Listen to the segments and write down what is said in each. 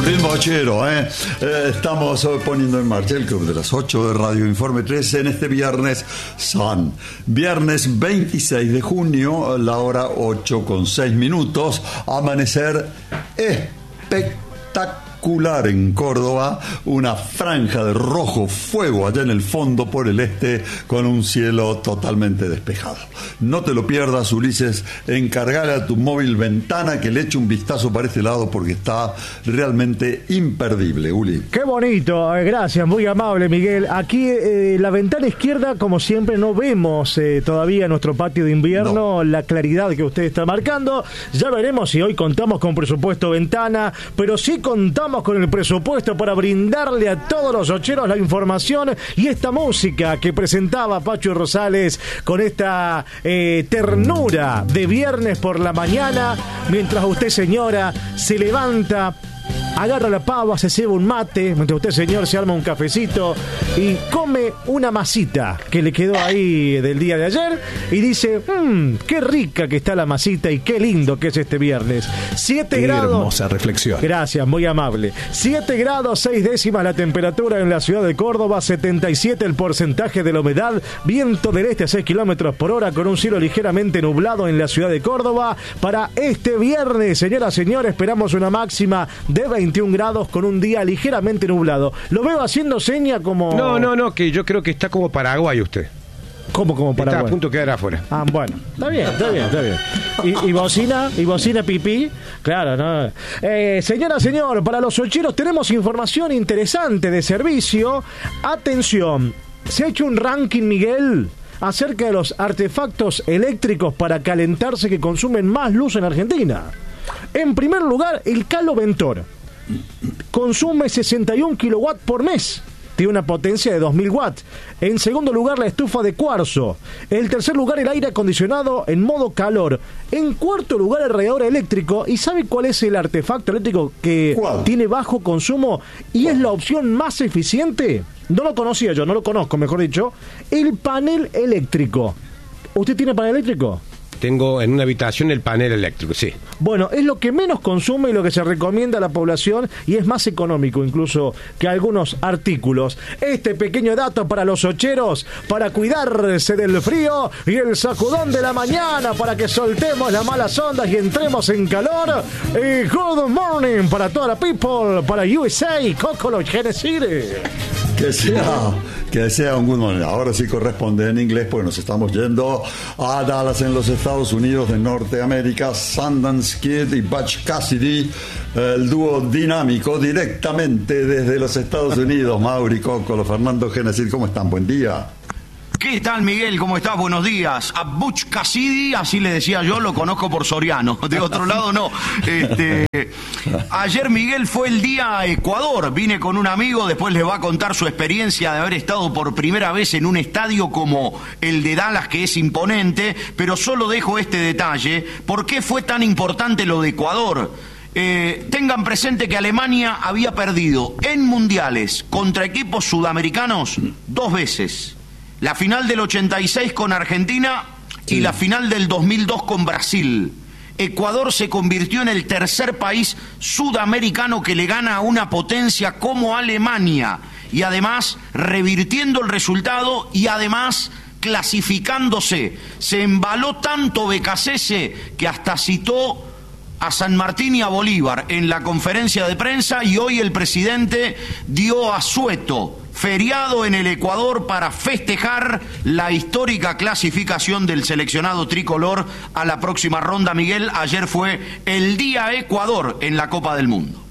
ritmo chero, estamos poniendo en marcha el Club de las 8 de Radio Informe 3 en este viernes San. Viernes 26 de junio, la hora 8:06. Amanecer espectacular en Córdoba, una franja de rojo fuego allá en el fondo por el este con un cielo totalmente despejado. No te lo pierdas, Ulises, encargale a tu móvil Ventana que le eche un vistazo para este lado porque está realmente imperdible, Uli. Qué bonito, gracias, muy amable, Miguel. Aquí la ventana izquierda, como siempre, no vemos todavía en nuestro patio de invierno la claridad que usted está marcando. Ya veremos si hoy contamos con presupuesto Ventana, pero sí contamos con el presupuesto para brindarle a todos los ocheros la información y esta música que presentaba Pacho Rosales con esta ternura de viernes por la mañana, mientras usted, señora, se levanta, agarra la pava, se ceba un mate, mientras usted, señor, se arma un cafecito y come una masita que le quedó ahí del día de ayer y dice, qué rica que está la masita y qué lindo que es este viernes. 7 grados. Hermosa reflexión. Gracias, muy amable. 7 grados 6 décimas la temperatura en la ciudad de Córdoba, 77 el porcentaje de la humedad, viento del este a 6 kilómetros por hora con un cielo ligeramente nublado en la ciudad de Córdoba. Para este viernes, señoras y señores, esperamos una máxima de 21 grados con un día ligeramente nublado. Lo veo haciendo seña como... No, que yo creo que está como Paraguay usted. ¿Cómo como Paraguay? Está a punto de quedar afuera. Ah, bueno, está bien. Y bocina pipí, claro, ¿no? Señora, señor, para los ocheros tenemos información interesante de servicio. Atención, se ha hecho un ranking, Miguel, acerca de los artefactos eléctricos para calentarse que consumen más luz en Argentina. En primer lugar, el Caloventor. Consume 61 kilowatts por mes. Tiene una potencia de 2000 watts. En segundo lugar, la estufa de cuarzo. En tercer lugar, el aire acondicionado en modo calor. En cuarto lugar, el radiador eléctrico. ¿Y sabe cuál es el artefacto eléctrico que tiene bajo consumo y es la opción más eficiente? No lo conocía yo, no lo conozco, mejor dicho. El panel eléctrico. ¿Usted tiene panel eléctrico? Tengo en una habitación el panel eléctrico, sí. Bueno, es lo que menos consume y lo que se recomienda a la población y es más económico incluso que algunos artículos. Este pequeño dato para los ocheros, para cuidarse del frío y el sacudón de la mañana, para que soltemos las malas ondas y entremos en calor. Good morning para toda la people, para USA, Cocolo, Genesis. Que sea un good morning. Ahora sí corresponde en inglés, pues nos estamos yendo a Dallas, en los Estados Unidos de Norteamérica. Sundance Kid y Butch Cassidy, el dúo dinámico directamente desde los Estados Unidos. Mauri Cocolo, Fernando Genesis, ¿cómo están? Buen día. ¿Qué tal, Miguel? ¿Cómo estás? Buenos días. A Butch Cassidy, así le decía yo, lo conozco por Soriano. De otro lado, no. Ayer, Miguel, fue el día Ecuador. Vine con un amigo, después les va a contar su experiencia de haber estado por primera vez en un estadio como el de Dallas, que es imponente, pero solo dejo este detalle. ¿Por qué fue tan importante lo de Ecuador? Tengan presente que Alemania había perdido en mundiales contra equipos sudamericanos 2 veces. La final del 86 con Argentina y la final del 2002 con Brasil. Ecuador se convirtió en el tercer país sudamericano que le gana a una potencia como Alemania. Y además revirtiendo el resultado y además clasificándose. Se embaló tanto Becasese que hasta citó a San Martín y a Bolívar en la conferencia de prensa, y hoy el presidente dio asueto, feriado en el Ecuador, para festejar la histórica clasificación del seleccionado tricolor a la próxima ronda. Miguel, ayer fue el día Ecuador en la Copa del Mundo.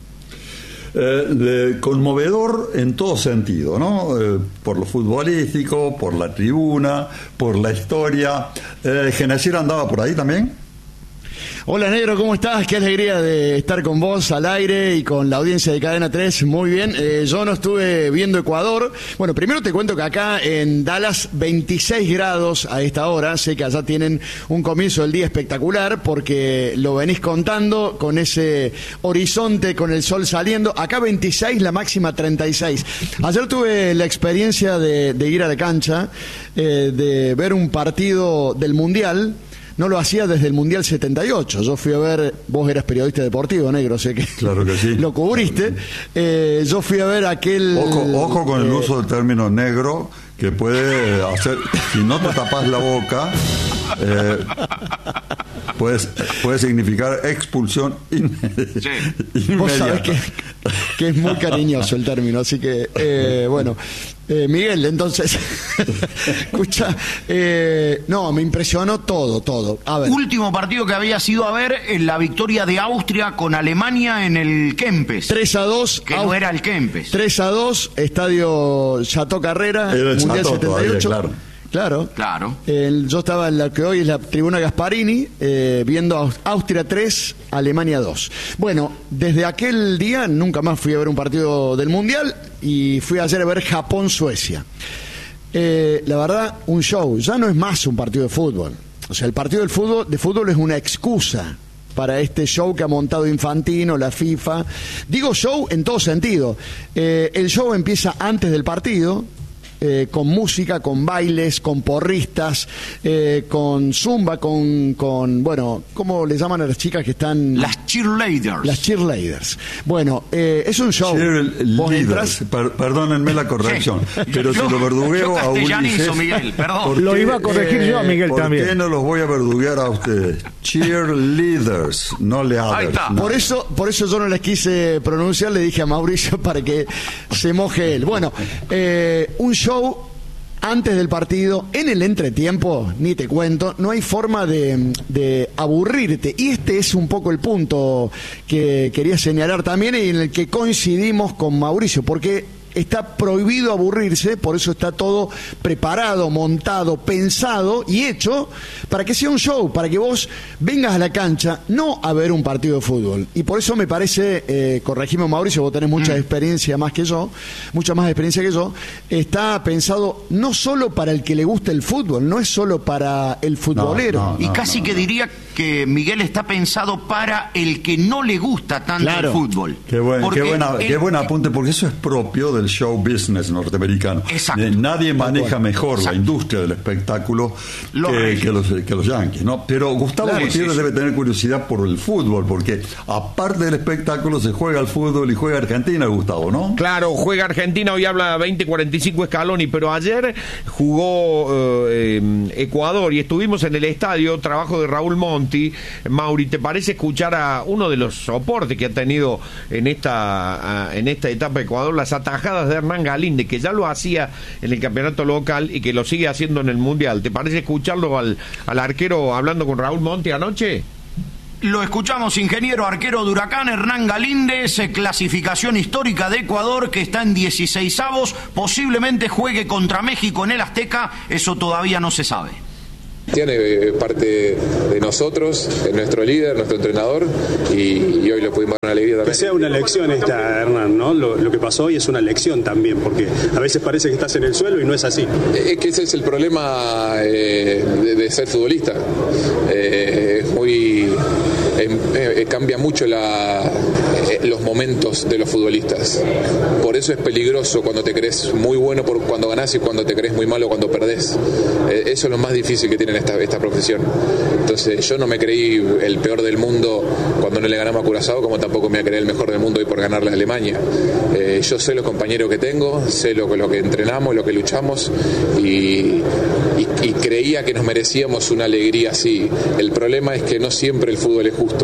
Conmovedor en todo sentido, ¿no? Por lo futbolístico, por la tribuna, por la historia. ¿Genesir andaba por ahí también? Hola, negro, ¿cómo estás? Qué alegría de estar con vos al aire y con la audiencia de Cadena 3. Muy bien, yo no estuve viendo Ecuador. Bueno, primero te cuento que acá en Dallas 26 grados a esta hora. Sé que allá tienen un comienzo del día espectacular porque lo venís contando con ese horizonte, con el sol saliendo. Acá 26, la máxima 36. Ayer tuve la experiencia de ir a la cancha, de ver un partido del Mundial no lo hacía desde el Mundial 78. Yo fui a ver, vos eras periodista deportivo, negro, sé que, claro que sí, lo cubriste. Yo fui a ver aquel... Ojo con el uso del término negro, que puede hacer, si no te tapas la boca, puede significar expulsión inmediata. Vos sabés que es muy cariñoso el término, así que, bueno... Miguel, entonces, escucha, no, me impresionó todo. A ver. Último partido que había sido a ver, la victoria de Austria con Alemania en el Kempes. 3-2. Que no era el Kempes. 3-2, estadio Chateau Carrera, Mundial 78. Todavía, Claro. Yo estaba en la que hoy es la tribuna Gasparini, viendo Austria 3, Alemania 2. Bueno, desde aquel día nunca más fui a ver un partido del Mundial y fui ayer a ver Japón-Suecia. La verdad, un show. Ya no es más un partido de fútbol. O sea, el partido de fútbol es una excusa para este show que ha montado Infantino, la FIFA. Digo show en todo sentido. El show empieza antes del partido, con música, con bailes, con porristas, con zumba, con bueno, ¿cómo le llaman a las chicas que están? Las cheerleaders. Las cheerleaders. Bueno, es un show. Vos entras... Perdónenme la corrección, pero si lo verdugueo a Ulises... Miguel, perdón. Lo iba a corregir yo a Miguel también. ¿Por qué no los voy a verduguear a ustedes? Cheerleaders, no leaders. No. Por eso yo no les quise pronunciar, le dije a Mauricio para que se moje él. Bueno, un show antes del partido, en el entretiempo, ni te cuento, no hay forma de aburrirte. Y este es un poco el punto que quería señalar también y en el que coincidimos con Mauricio, porque está prohibido aburrirse, por eso está todo preparado, montado, pensado y hecho para que sea un show, para que vos vengas a la cancha, no a ver un partido de fútbol. Y por eso me parece, corregime Mauricio, vos tenés mucha experiencia más que yo, mucha más experiencia que yo, está pensado no solo para el que le gusta el fútbol, no es solo para el futbolero. Y casi que diría que Miguel está pensado para el que no le gusta tanto el fútbol. Qué buen apunte, porque eso es propio del show business norteamericano. Exacto. Nadie maneja mejor la industria del espectáculo que los yanquis, ¿no? Pero Gustavo Gutiérrez debe tener curiosidad por el fútbol, porque aparte del espectáculo se juega al fútbol y juega Argentina, Gustavo, ¿no? Claro, juega Argentina, hoy habla 20:45 Scaloni, pero ayer jugó Ecuador y estuvimos en el estadio, trabajo de Raúl Monti. Mauri, ¿te parece escuchar a uno de los soportes que ha tenido en esta etapa de Ecuador, las atajadas de Hernán Galíndez, que ya lo hacía en el campeonato local y que lo sigue haciendo en el Mundial? ¿Te parece escucharlo al arquero hablando con Raúl Monti anoche? Lo escuchamos, ingeniero, arquero de Huracán, Hernán Galíndez, clasificación histórica de Ecuador, que está en 16avos, posiblemente juegue contra México en el Azteca, eso todavía no se sabe. Tiene parte de nosotros, es nuestro líder, nuestro entrenador, y hoy lo pudimos dar una alegría también. Que sea una lección esta, Hernán, ¿no? Lo que pasó hoy es una lección también, porque a veces parece que estás en el suelo y no es así. Es que ese es el problema de ser futbolista. Cambia mucho los momentos de los futbolistas. Por eso es peligroso cuando te crees muy bueno cuando ganás y cuando te crees muy malo cuando perdés. Eso es lo más difícil que tienen esta profesión. Entonces yo no me creí el peor del mundo cuando no le ganamos a Curazao, como tampoco me creí el mejor del mundo hoy por ganarle a Alemania. Yo sé los compañeros que tengo, sé lo que entrenamos, lo que luchamos y creía que nos merecíamos una alegría así. El problema es que no siempre el fútbol es justo.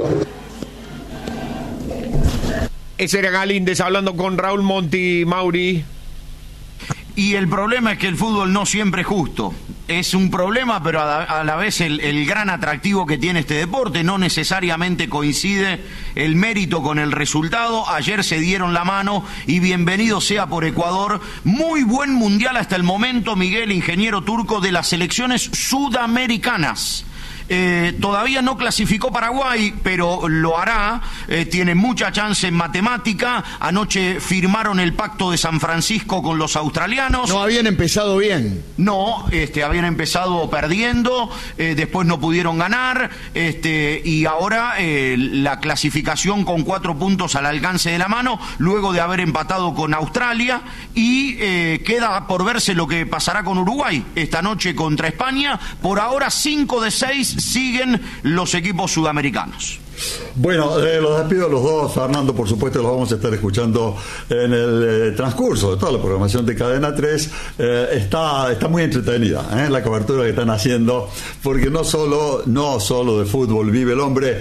Ese era Galíndez hablando con Raúl Monti, Mauri. Y el problema es que el fútbol no siempre es justo. Es un problema, pero a la vez el gran atractivo que tiene este deporte. No necesariamente coincide el mérito con el resultado. Ayer se dieron la mano y bienvenido sea por Ecuador. Muy buen mundial hasta el momento, Miguel, ingeniero turco, de las selecciones sudamericanas. Todavía no clasificó Paraguay, pero lo hará, tiene mucha chance en matemática. Anoche firmaron el pacto de San Francisco con los australianos. No habían empezado bien. No, habían empezado perdiendo, después no pudieron ganar, y ahora la clasificación con 4 puntos al alcance de la mano, luego de haber empatado con Australia, y queda por verse lo que pasará con Uruguay esta noche contra España. Por ahora 5 de 6 siguen los equipos sudamericanos. Bueno, los despido a los dos. Fernando, por supuesto, los vamos a estar escuchando en el transcurso de toda la programación de Cadena 3. Está muy entretenida la cobertura que están haciendo, porque no solo de fútbol vive el hombre.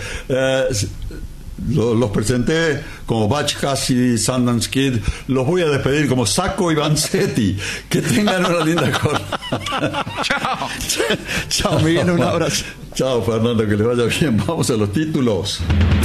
Los presenté como Butch Cassidy, Sundance Kid. Los voy a despedir como Sacco y Vanzetti. Que tengan una linda jornada. Chao. Chao, Miguel, un abrazo. Chao, Fernando, que les vaya bien. Vamos a los títulos.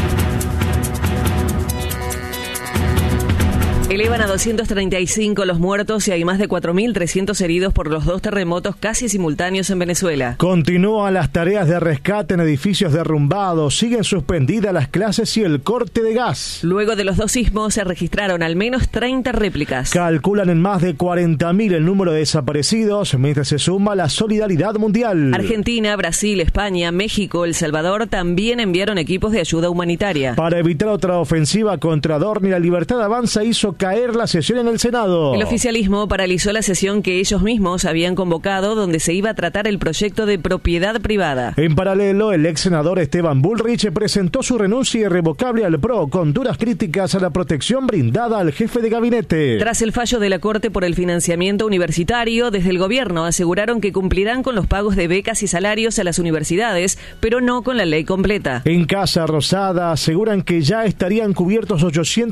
Elevan a 235 los muertos y hay más de 4.300 heridos por los 2 terremotos casi simultáneos en Venezuela. Continúan las tareas de rescate en edificios derrumbados, siguen suspendidas las clases y el corte de gas. Luego de los 2 sismos se registraron al menos 30 réplicas. Calculan en más de 40.000 el número de desaparecidos, mientras se suma la solidaridad mundial. Argentina, Brasil, España, México, El Salvador también enviaron equipos de ayuda humanitaria. Para evitar otra ofensiva contra Dorni, La Libertad Avanza hizo caer la sesión en el Senado. El oficialismo paralizó la sesión que ellos mismos habían convocado, donde se iba a tratar el proyecto de propiedad privada. En paralelo, el ex senador Esteban Bullrich presentó su renuncia irrevocable al PRO, con duras críticas a la protección brindada al jefe de gabinete. Tras el fallo de la Corte por el financiamiento universitario, desde el gobierno aseguraron que cumplirán con los pagos de becas y salarios a las universidades, pero no con la ley completa. En Casa Rosada aseguran que ya estarían cubiertos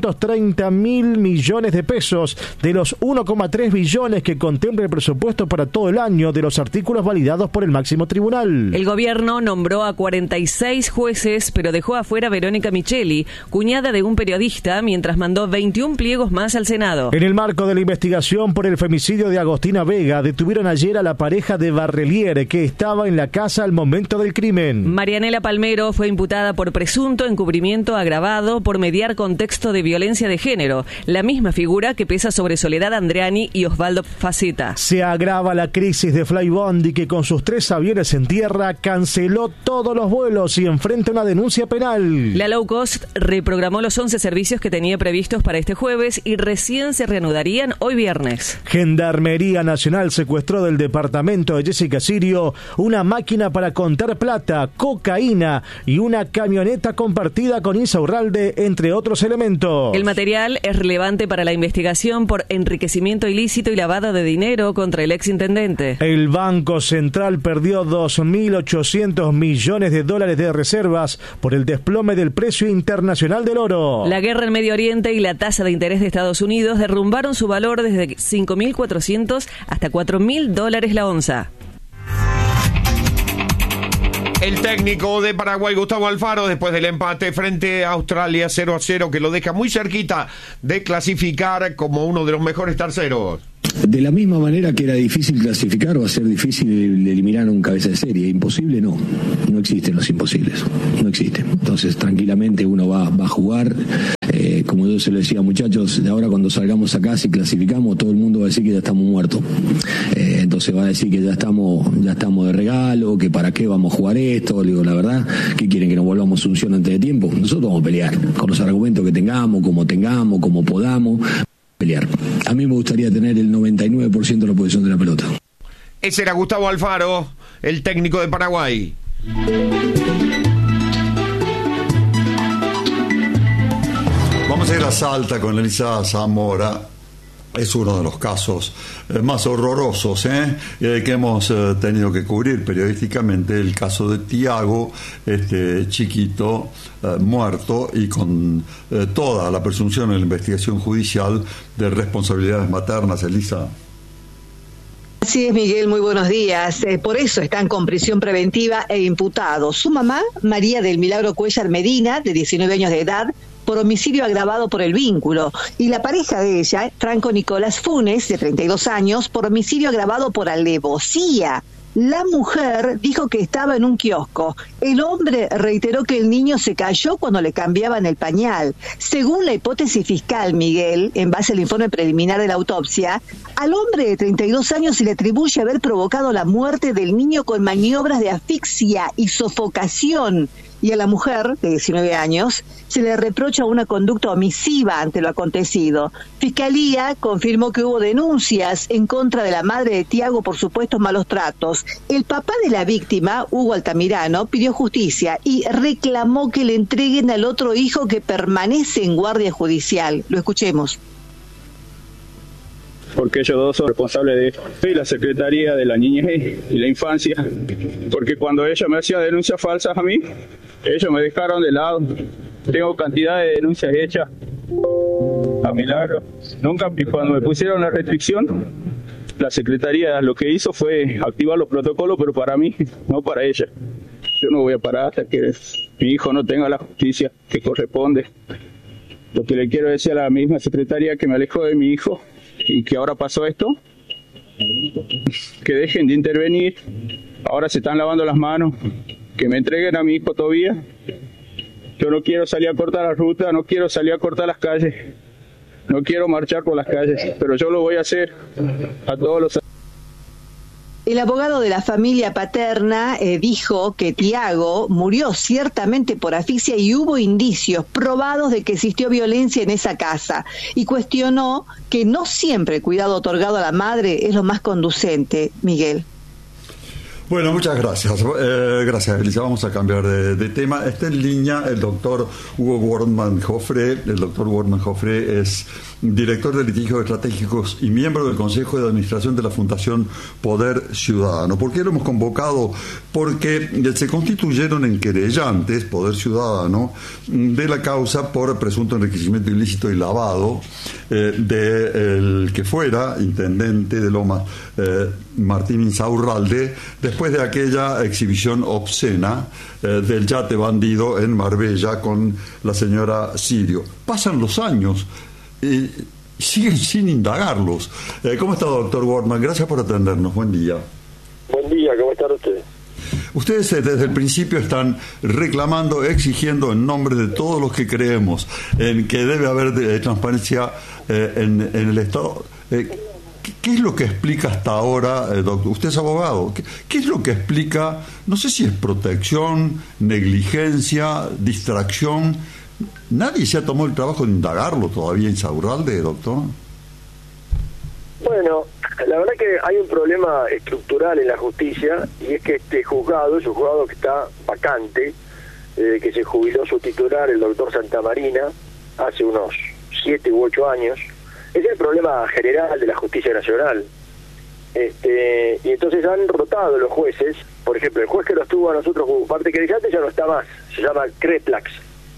830.000 millones de pesos de los 1,3 billones que contempla el presupuesto para todo el año de los artículos validados por el máximo tribunal. El gobierno nombró a 46 jueces, pero dejó afuera a Verónica Micheli, cuñada de un periodista, mientras mandó 21 pliegos más al Senado. En el marco de la investigación por el femicidio de Agostina Vega, detuvieron ayer a la pareja de Barrelier, que estaba en la casa al momento del crimen. Marianela Palmero fue imputada por presunto encubrimiento agravado por mediar contexto de violencia de género, la misma figura que pesa sobre Soledad Andreani y Osvaldo Faceta. Se agrava la crisis de Flybondi, que con sus 3 aviones en tierra canceló todos los vuelos y enfrenta una denuncia penal. La low cost reprogramó los 11 servicios que tenía previstos para este jueves y recién se reanudarían hoy viernes. Gendarmería Nacional secuestró del departamento de Jessica Sirio una máquina para contar plata, cocaína y una camioneta compartida con Insaurralde, entre otros elementos. El material es relevante para la investigación por enriquecimiento ilícito y lavado de dinero contra el exintendente. El Banco Central perdió 2.800 millones de dólares de reservas por el desplome del precio internacional del oro. La guerra en Medio Oriente y la tasa de interés de Estados Unidos derrumbaron su valor desde 5.400 hasta $4.000 la onza. El técnico de Paraguay, Gustavo Alfaro, después del empate frente a Australia 0-0, que lo deja muy cerquita de clasificar como uno de los mejores terceros. De la misma manera que era difícil clasificar, va a ser difícil eliminar un cabeza de serie. Imposible no existen los imposibles, no existen. Entonces tranquilamente uno va a jugar, como yo se lo decía, muchachos, de ahora cuando salgamos acá, si clasificamos, todo el mundo va a decir que ya estamos muertos. Entonces va a decir que ya estamos de regalo, que para qué vamos a jugar esto. Le digo, la verdad, ¿qué quieren, que nos volvamos Asunción antes de tiempo? Nosotros vamos a pelear con los argumentos que tengamos, como podamos. Pelear. A mí me gustaría tener el 99% de la posición de la pelota. Ese era Gustavo Alfaro, el técnico de Paraguay. Vamos a ir a Salta con Elisa Zamora. Es uno de los casos más horrorosos que hemos tenido que cubrir periodísticamente, el caso de Tiago, este chiquito muerto, y con toda la presunción en la investigación judicial de responsabilidades maternas. Elisa. Así es, Miguel, muy buenos días. Por eso están con prisión preventiva e imputados su mamá, María del Milagro Cuellar Medina, de 19 años de edad, por homicidio agravado por el vínculo, y la pareja de ella, Franco Nicolás Funes, de 32 años, por homicidio agravado por alevosía. La mujer dijo que estaba en un kiosco. El hombre reiteró que el niño se cayó cuando le cambiaban el pañal. Según la hipótesis fiscal, Miguel, en base al informe preliminar de la autopsia, al hombre de 32 años se le atribuye haber provocado la muerte del niño con maniobras de asfixia y sofocación, y a la mujer, de 19 años, se le reprocha una conducta omisiva ante lo acontecido. Fiscalía confirmó que hubo denuncias en contra de la madre de Tiago por supuestos malos tratos. El papá de la víctima, Hugo Altamirano, pidió justicia y reclamó que le entreguen al otro hijo que permanece en guardia judicial. Lo escuchemos. Porque ellos dos son responsables de la Secretaría de la Niñez y la Infancia, porque cuando ella me hacía denuncias falsas a mí, ellos me dejaron de lado. Tengo cantidad de denuncias hechas a Milagro. Nunca, cuando me pusieron la restricción, la Secretaría lo que hizo fue activar los protocolos, pero para mí, no para ella. Yo no voy a parar hasta que mi hijo no tenga la justicia que corresponde. Lo que le quiero decir a la misma Secretaría que me alejó de mi hijo y que ahora pasó esto, que dejen de intervenir, ahora se están lavando las manos, que me entreguen a mi hijo todavía. Yo no quiero salir a cortar la ruta, no quiero salir a cortar las calles, no quiero marchar por las calles, pero yo lo voy a hacer a todos los... El abogado de la familia paterna dijo que Tiago murió ciertamente por asfixia y hubo indicios probados de que existió violencia en esa casa, y cuestionó que no siempre el cuidado otorgado a la madre es lo más conducente. Miguel. Bueno, muchas gracias. Gracias, Elisa. Vamos a cambiar de tema. Está en línea el doctor Hugo Wortmann-Joffre. El doctor Wortmann-Joffre es director de litigios estratégicos y miembro del Consejo de Administración de la Fundación Poder Ciudadano. ¿Por qué lo hemos convocado? Porque se constituyeron en querellantes, Poder Ciudadano, de la causa por presunto enriquecimiento ilícito y lavado del que fuera intendente de Lomas, Martín Insaurralde, después de aquella exhibición obscena del yate bandido en Marbella con la señora Sirio. Pasan los años y siguen sin indagarlos. ¿Cómo está, doctor Wortmann? Gracias por atendernos. Buen día. Buen día, ¿cómo están ustedes? Ustedes desde el principio están reclamando, exigiendo en nombre de todos los que creemos en que debe haber transparencia en el Estado. ¿Qué es lo que explica hasta ahora, doctor? Usted es abogado. ¿Qué es lo que explica? No sé si es protección, negligencia, distracción. ¿Nadie se ha tomado el trabajo de indagarlo todavía, Insaurralde, doctor? Bueno, la verdad que hay un problema estructural en la justicia, y es que este juzgado es un juzgado que está vacante, que se jubiló su titular, el doctor Santamarina, hace unos 7 u 8 años. Es el problema general de la justicia nacional. Y entonces han rotado los jueces. Por ejemplo, el juez que nos tuvo a nosotros como parte querellante ya no está más, se llama Kreplax.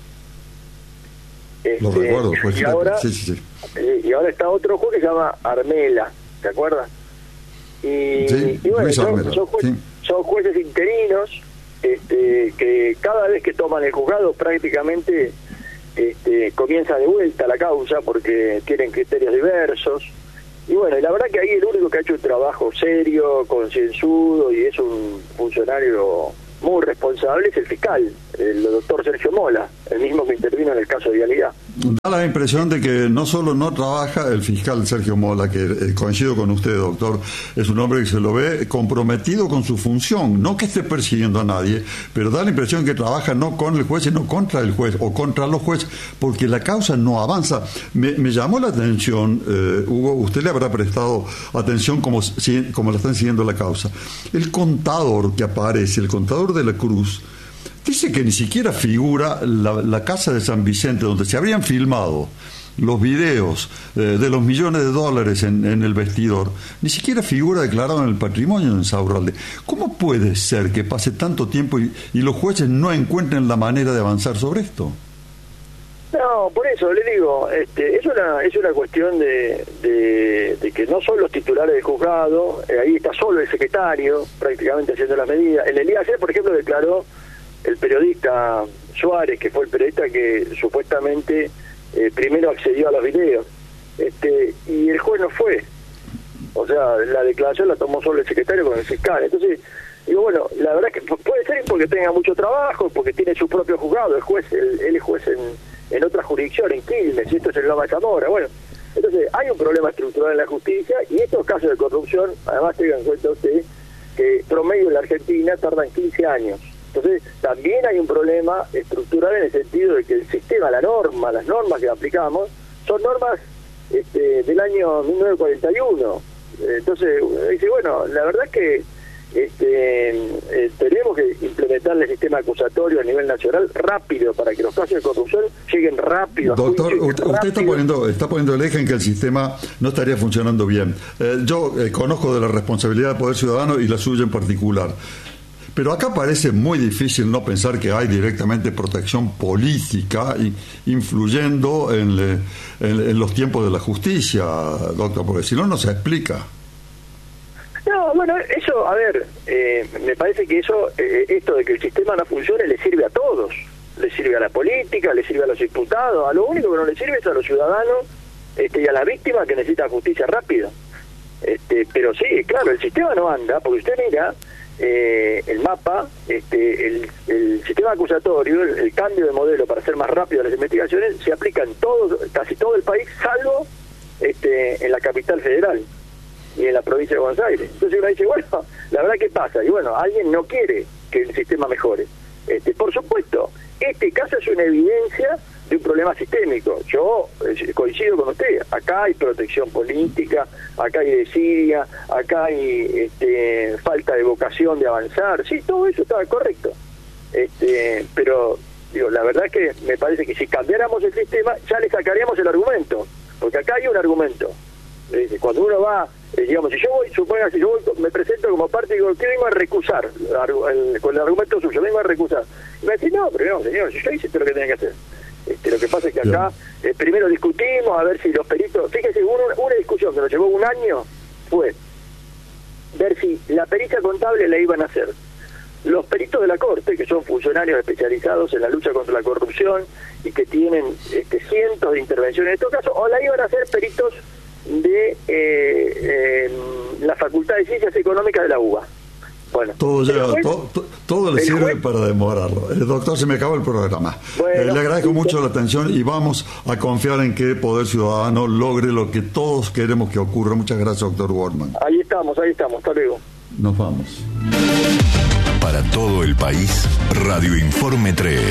Lo recuerdo, juez y ahora, sí. Y ahora está otro juez que se llama Armela, ¿te acuerdas? Y bueno, son jueces interinos que cada vez que toman el juzgado prácticamente comienza de vuelta la causa porque tienen criterios diversos. Y bueno, y la verdad que ahí el único que ha hecho un trabajo serio, concienzudo y es un funcionario muy responsable es el fiscal, el doctor Sergio Mola, el mismo que intervino en el caso de Vialidad. Da la impresión de que no solo no trabaja el fiscal Sergio Mola, que coincido con usted, doctor, es un hombre que se lo ve comprometido con su función, no que esté persiguiendo a nadie, pero da la impresión que trabaja no con el juez, sino contra el juez o contra los jueces, porque la causa no avanza. Me llamó la atención, Hugo, usted le habrá prestado atención como la están siguiendo la causa. El contador que aparece, el contador de la Cruz, dice que ni siquiera figura la casa de San Vicente, donde se habrían filmado los videos de los millones de dólares en el vestidor, ni siquiera figura declarado en el patrimonio de Insaurralde. ¿Cómo puede ser que pase tanto tiempo y los jueces no encuentren la manera de avanzar sobre esto? No, por eso le digo, es una cuestión de que no son los titulares del juzgado, ahí está solo el secretario prácticamente haciendo las medidas. En el día de ayer, por ejemplo, declaró el periodista Suárez, que fue el periodista que supuestamente primero accedió a los videos, y el juez no fue. O sea, la declaración la tomó solo el secretario con el fiscal. Entonces, digo, bueno, la verdad que puede ser porque tenga mucho trabajo, porque tiene su propio juzgado, el juez, él es juez en otra jurisdicción, en Quilmes, y esto es en Loma de Zamora. Bueno, entonces hay un problema estructural en la justicia, y estos casos de corrupción, además tengan en cuenta usted que promedio en la Argentina tardan 15 años Entonces, también hay un problema estructural en el sentido de que el sistema, las normas que aplicamos, son normas del año 1941. Entonces, dice, bueno, la verdad es que tenemos que implementar el sistema acusatorio a nivel nacional rápido para que los casos de corrupción lleguen rápido. Doctor, usted está poniendo el eje en que el sistema no estaría funcionando bien. Yo conozco de la responsabilidad del Poder Ciudadano y la suya en particular. Pero acá parece muy difícil no pensar que hay directamente protección política influyendo en los tiempos de la justicia, doctor, porque si no, no se explica. No, bueno, eso, a ver, me parece que esto de que el sistema no funcione le sirve a todos. Le sirve a la política, le sirve a los diputados. A lo único que no le sirve es a los ciudadanos y a la víctima que necesita justicia rápida. Pero sí, claro, el sistema no anda, porque usted mira el mapa, el sistema acusatorio, el cambio de modelo para hacer más rápido las investigaciones se aplica en casi todo el país, salvo en la capital federal y en la provincia de Buenos Aires. Entonces uno dice, bueno, la verdad, ¿qué pasa? Y bueno, alguien no quiere que el sistema mejore. Por supuesto, este caso es una evidencia de un problema sistémico. Yo coincido con usted, acá hay protección política, acá hay desidia, acá hay falta de vocación de avanzar, sí, todo eso está correcto. Pero digo, la verdad es que me parece que si cambiáramos el sistema ya le sacaríamos el argumento, porque acá hay un argumento. Cuando uno va, digamos, si yo me presento como parte y digo, ¿qué vengo a recusar? Con el argumento suyo, vengo a recusar. Y me dice, no, pero no, señor, si yo hice todo lo que tenía que hacer. Lo que pasa es que acá primero discutimos a ver si los peritos, fíjese, una discusión que nos llevó un año fue ver si la pericia contable la iban a hacer los peritos de la Corte, que son funcionarios especializados en la lucha contra la corrupción y que tienen cientos de intervenciones en estos casos, o la iban a hacer peritos de la Facultad de Ciencias Económicas de la UBA. Bueno, todo le sirve para demorarlo. Doctor, se me acabó el programa. Bueno, le agradezco mucho la atención y vamos a confiar en que Poder Ciudadano logre lo que todos queremos que ocurra. Muchas gracias, doctor Wortman. Ahí estamos, hasta luego. Nos vamos. Para todo el país, Radio Informe 3.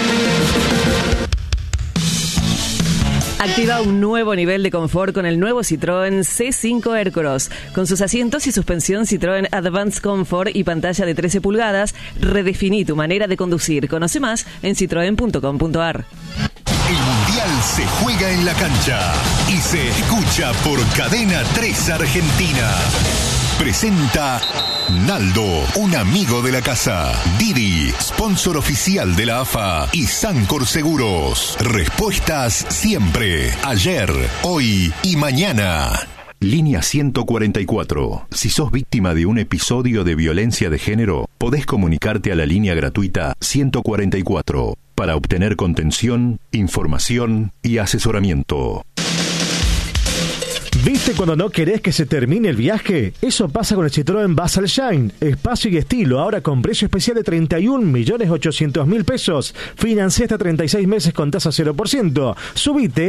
Activa un nuevo nivel de confort con el nuevo Citroën C5 Aircross. Con sus asientos y suspensión Citroën Advanced Comfort y pantalla de 13 pulgadas, redefiní tu manera de conducir. Conoce más en citroen.com.ar. El Mundial se juega en la cancha y se escucha por Cadena 3 Argentina. Presenta Naldo, un amigo de la casa. Didi, sponsor oficial de la AFA. Y Sancor Seguros. Respuestas siempre. Ayer, hoy y mañana. Línea 144. Si sos víctima de un episodio de violencia de género, podés comunicarte a la línea gratuita 144 para obtener contención, información y asesoramiento. ¿Viste cuando no querés que se termine el viaje? Eso pasa con el Citroën Basel Shine. Espacio y estilo, ahora con precio especial de 31.800.000 pesos. Financia hasta 36 meses con tasa 0%. Subite